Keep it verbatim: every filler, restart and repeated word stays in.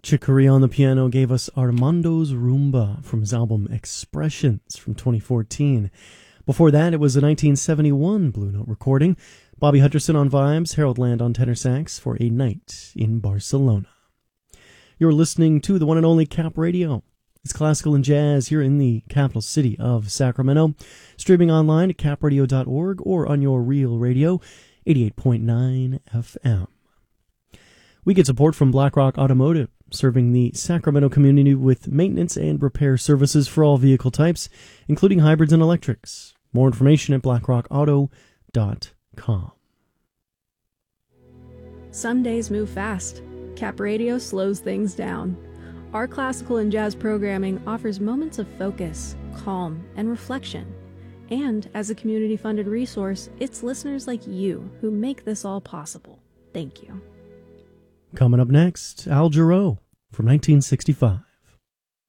Chick Corea on the piano gave us Armando's Rumba from his album Expressions from twenty fourteen. Before that, it was a nineteen seventy-one Blue Note recording. Bobby Hutcherson on vibes, Harold Land on tenor sax for A Night in Barcelona. You're listening to the one and only Cap Radio. It's classical and jazz here in the capital city of Sacramento. Streaming online at cap radio dot org or on your real radio, eighty-eight point nine F M. We get support from BlackRock Automotive, serving the Sacramento community with maintenance and repair services for all vehicle types, including hybrids and electrics. More information at blackrock auto dot com. Some days move fast. Cap Radio slows things down. Our classical and jazz programming offers moments of focus, calm, and reflection. And as a community-funded resource, it's listeners like you who make this all possible. Thank you. Coming up next, Al Jarreau from nineteen sixty-five.